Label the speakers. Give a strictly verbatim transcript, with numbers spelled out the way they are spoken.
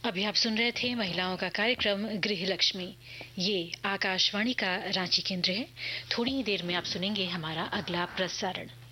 Speaker 1: अभी आप सुन रहे थे महिलाओं का कार्यक्रम गृह लक्ष्मी। ये आकाशवाणी का रांची केंद्र है। थोड़ी ही देर में आप सुनेंगे हमारा अगला प्रसारण।